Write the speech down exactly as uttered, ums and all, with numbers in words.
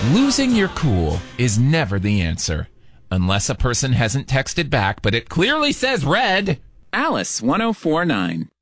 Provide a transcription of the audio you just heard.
Losing your cool is never the answer. Unless a person hasn't texted back, but it clearly says red. Alice, one oh four point nine.